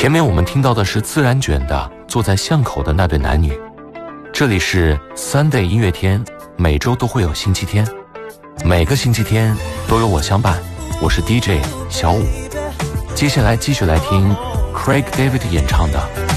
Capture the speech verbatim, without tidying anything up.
前面我们听到的是自然卷的坐在巷口的那对男女。这里是 Sunday 音乐天，每周都会有星期天，每个星期天都有我相伴，我是 D J 小五。接下来继续来听 Craig David 演唱的